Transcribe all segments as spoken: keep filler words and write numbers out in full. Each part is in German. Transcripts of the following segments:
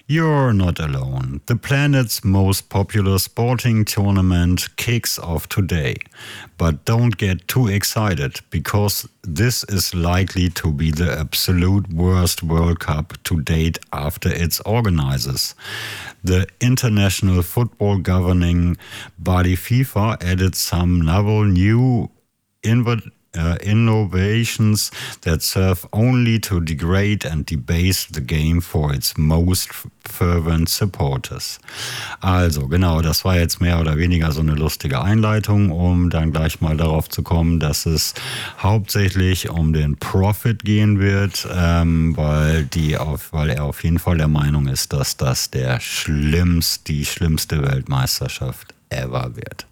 You're not alone. The planet's most popular sporting tournament kicks off today. But don't get too excited, because this is likely to be the absolute worst World Cup to date after its organizers. The international football governing body FIFA added some novel new inv- Uh, innovations that serve only to degrade and debase the game for its most fervent supporters. Also genau, das war jetzt mehr oder weniger so eine lustige Einleitung, um dann gleich mal darauf zu kommen, dass es hauptsächlich um den Profit gehen wird, ähm, weil, die auf, weil er auf jeden Fall der Meinung ist, dass das der schlimmst, die schlimmste Weltmeisterschaft ever wird.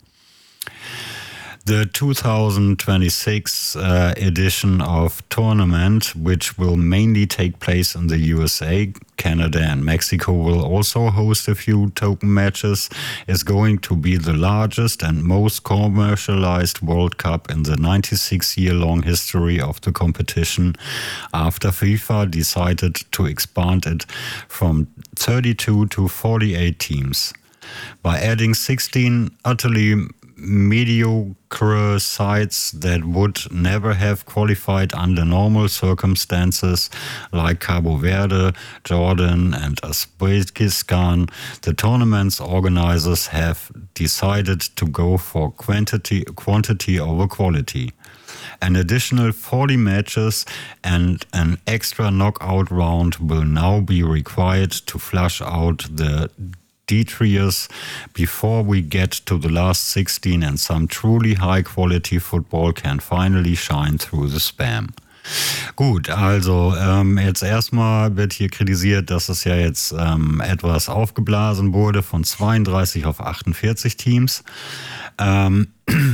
The two thousand twenty-six uh, edition of tournament, which will mainly take place in the U S A, Canada and Mexico will also host a few token matches, is going to be the largest and most commercialized World Cup in the ninety-six year long history of the competition, after FIFA decided to expand it from thirty-two to forty-eight teams. By adding sixteen utterly mediocre sides that would never have qualified under normal circumstances, like Cabo Verde, Jordan and Uzbekistan, the tournament's organizers have decided to go for quantity, quantity over quality. An additional forty matches and an extra knockout round will now be required to flush out the detritus before we get to the last sixteen and some truly high-quality football can finally shine through the spam. Gut, also ähm, jetzt erstmal wird hier kritisiert, dass es ja jetzt ähm, etwas aufgeblasen wurde von zweiunddreißig auf achtundvierzig Teams. Ähm,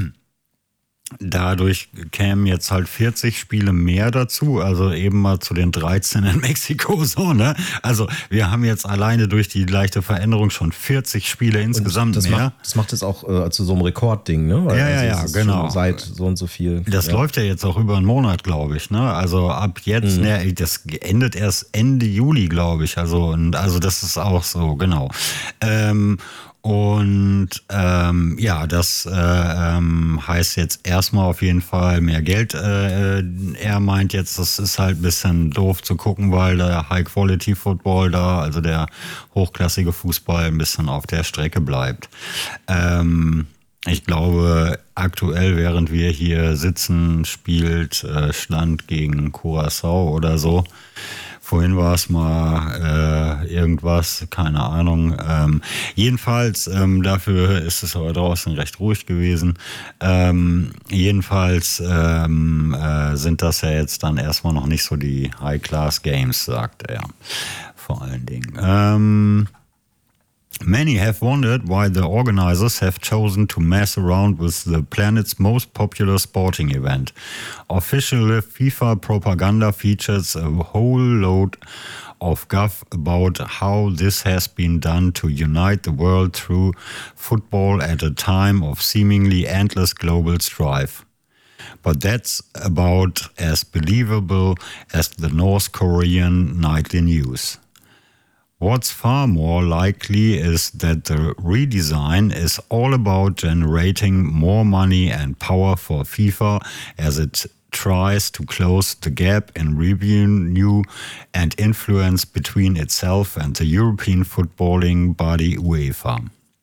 Dadurch kämen jetzt halt vierzig Spiele mehr dazu, also eben mal zu den dreizehn in Mexiko, so, ne? Also wir haben jetzt alleine durch die leichte Veränderung schon vierzig Spiele insgesamt das mehr. Macht, das macht es auch äh, zu so einem Rekordding, ne? Weil, ja, also ja, ja, genau. Seit so und so viel. Das ja. läuft ja jetzt auch über einen Monat, glaube ich, ne? Also ab jetzt, mhm. ne, das endet erst Ende Juli, glaube ich. Also, und, also das ist auch so, genau. Ähm, Und ähm, ja, das äh, ähm, heißt jetzt erstmal auf jeden Fall mehr Geld. Äh, er meint jetzt, das ist halt ein bisschen doof zu gucken, weil der High-Quality-Football da, also der hochklassige Fußball, ein bisschen auf der Strecke bleibt. Ähm, ich glaube, aktuell, während wir hier sitzen, spielt äh, Stand gegen Curaçao oder so. Vorhin war es mal äh, irgendwas, keine Ahnung. Ähm, jedenfalls, ähm, dafür ist es aber draußen recht ruhig gewesen. Ähm, jedenfalls ähm, äh, sind das ja jetzt dann erstmal noch nicht so die High-Class-Games, sagt er. Vor allen Dingen. Ähm, Many have wondered why the organizers have chosen to mess around with the planet's most popular sporting event. Official FIFA propaganda features a whole load of guff about how this has been done to unite the world through football at a time of seemingly endless global strife. But that's about as believable as the North Korean nightly news. What's far more likely is that the redesign is all about generating more money and power for FIFA as it tries to close the gap in revenue and influence between itself and the European footballing body UEFA.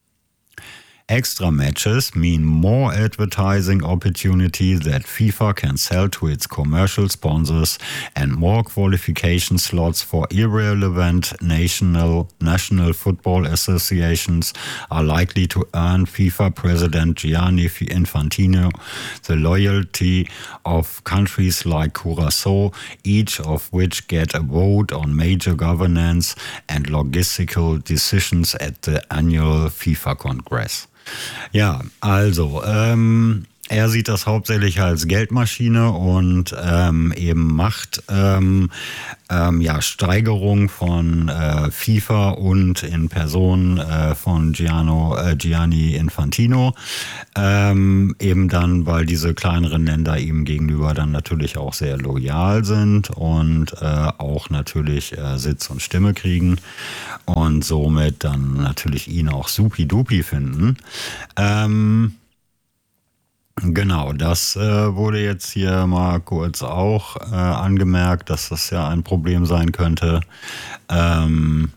Extra matches mean more advertising opportunity that FIFA can sell to its commercial sponsors, and more qualification slots for irrelevant national national football associations are likely to earn FIFA President Gianni Infantino the loyalty of countries like Curaçao, each of which get a vote on major governance and logistical decisions at the annual FIFA Congress. Ja, also, ähm, Er sieht das hauptsächlich als Geldmaschine und ähm, eben Macht, ähm, ähm, ja, Steigerung von äh, FIFA und in Person äh, von Giano, äh, Gianni Infantino. Ähm, eben dann, weil diese kleineren Länder ihm gegenüber dann natürlich auch sehr loyal sind und äh, auch natürlich äh, Sitz und Stimme kriegen und somit dann natürlich ihn auch supi-dupi finden. Ähm, Genau, das äh, wurde jetzt hier mal kurz auch äh, angemerkt, dass das ja ein Problem sein könnte. Ähm,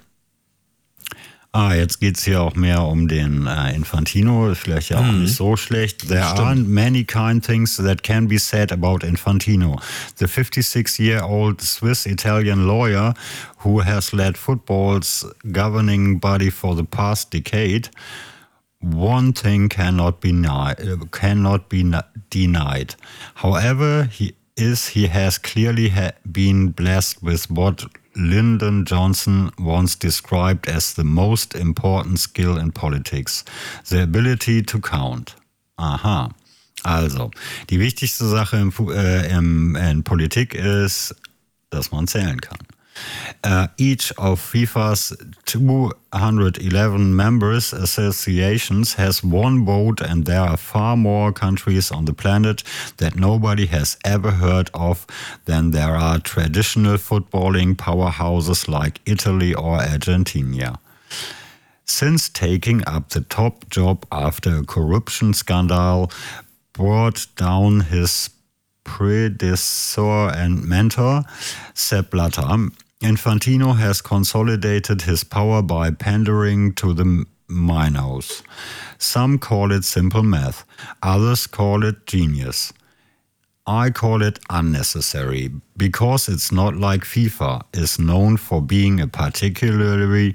ah, jetzt geht's hier auch mehr um den äh, Infantino, ist vielleicht ja auch nicht so schlecht. There aren't many kind things that can be said about Infantino. The fifty-six-year-old Swiss-Italian lawyer who has led football's governing body for the past decade. One thing cannot be ni- cannot be denied. However, he is he has clearly ha- been blessed with what Lyndon Johnson once described as the most important skill in politics: the ability to count. Aha. Also, die wichtigste Sache im, äh, im, in Politik ist, dass man zählen kann. Uh, each of FIFA's two hundred eleven members associations has one vote, and there are far more countries on the planet that nobody has ever heard of than there are traditional footballing powerhouses like Italy or Argentina. Since taking up the top job after a corruption scandal brought down his predecessor and mentor, Sepp Blatter, Infantino has consolidated his power by pandering to the minors. Some call it simple math, others call it genius. I call it unnecessary, because it's not like FIFA is known for being a particularly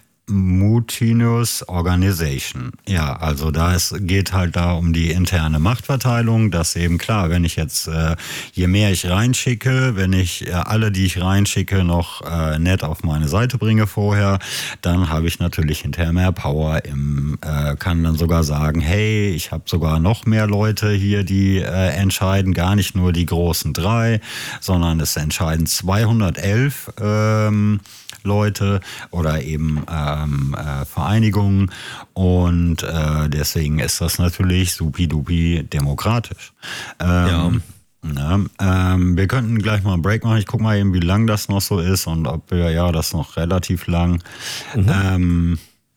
mutinous organization. Ja, also da es geht halt da um die interne Machtverteilung, dass eben klar, wenn ich jetzt, äh, je mehr ich reinschicke, wenn ich äh, alle, die ich reinschicke, noch äh, nett auf meine Seite bringe vorher, dann habe ich natürlich hinterher mehr Power, im, äh, kann dann sogar sagen, hey, ich habe sogar noch mehr Leute hier, die äh, entscheiden, gar nicht nur die großen drei, sondern es entscheiden zweihundertelf ähm, Leute oder eben ähm, äh, Vereinigungen und äh, deswegen ist das natürlich supi-dupi demokratisch. Ähm, ja. Ne, ähm, wir könnten gleich mal einen Break machen. Ich gucke mal eben, wie lang das noch so ist und ob wir, ja, das noch relativ lang. Mhm. Ähm,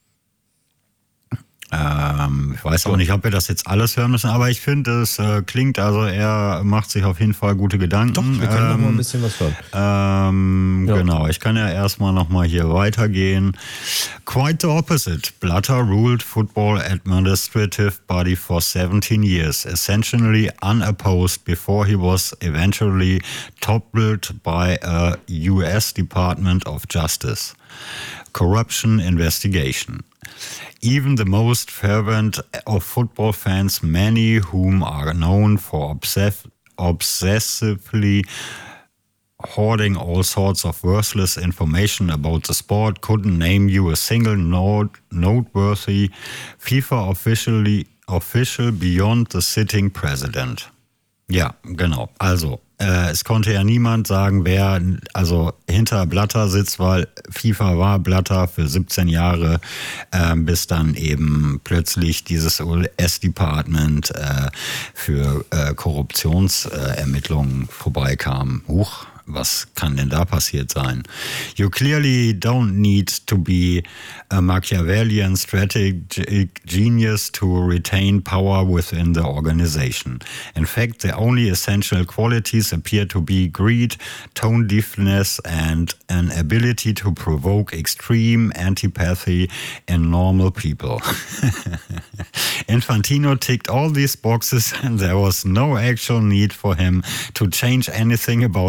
Ähm, ich weiß auch nicht, ob wir das jetzt alles hören müssen, aber ich finde, es äh, klingt, also er macht sich auf jeden Fall gute Gedanken. Doch, wir können ähm, noch mal ein bisschen was hören. Ähm, ja. Genau, ich kann ja erstmal nochmal hier weitergehen. Quite the opposite. Blatter ruled football administrative body for seventeen years, essentially unopposed before he was eventually toppled by a U S Department of Justice corruption investigation. Even the most fervent of football fans, many whom are known for obsess- obsessively hoarding all sorts of worthless information about the sport, couldn't name you a single note, noteworthy FIFA officially, official beyond the sitting president. Ja, genau. Also, äh, es konnte ja niemand sagen, wer also hinter Blatter sitzt, weil FIFA war Blatter für siebzehn Jahre, äh, bis dann eben plötzlich dieses U S-Department äh, für äh, Korruptionsermittlungen äh, vorbeikam. Huch. Was kann denn da passiert sein? You clearly don't need to be a Machiavellian strategic genius to retain power within the organization. In fact, the only essential qualities appear to be greed, tone deafness, and an ability to provoke extreme antipathy in normal people. Infantino ticked all these boxes and there was no actual need for him to change anything about the World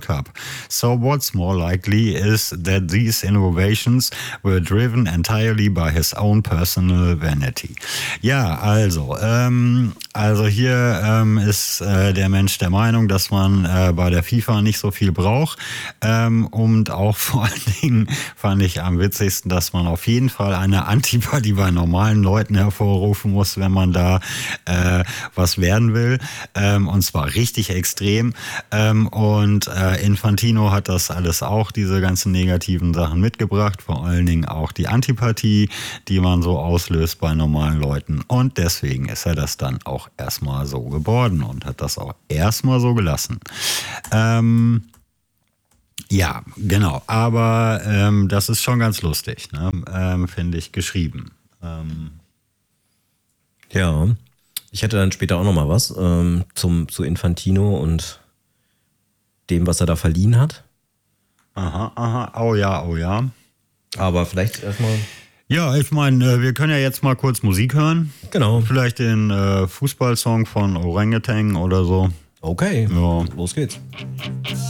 World Cup. So what's more likely is that these innovations were driven entirely by his own personal vanity. Ja, also, ähm, also hier ähm, ist äh, der Mensch der Meinung, dass man äh, bei der FIFA nicht so viel braucht. Ähm, und auch vor allen Dingen fand ich am witzigsten, dass man auf jeden Fall eine Antipathie bei normalen Leuten hervorrufen muss, wenn man da äh, was werden will. Ähm, und zwar richtig extrem. Ähm, und äh, Infantino hat das alles auch, diese ganzen negativen Sachen mitgebracht. Vor allen Dingen auch die Antipathie, die man so auslöst bei normalen Leuten. Und deswegen ist er das dann auch erstmal so geworden und hat das auch erstmal so gelassen. Ähm, ja, genau. Aber ähm, das ist schon ganz lustig, ne? ähm, finde ich, geschrieben. Ähm, Ja, ich hätte dann später auch noch mal was ähm, zum, zu Infantino und dem, was er da verliehen hat. aha, aha, oh ja, oh ja. Aber vielleicht erstmal... Ja, ich meine, wir können ja jetzt mal kurz Musik hören. Genau. Vielleicht den äh, Fußballsong von Orangutan oder so. Okay, Ja. los geht's.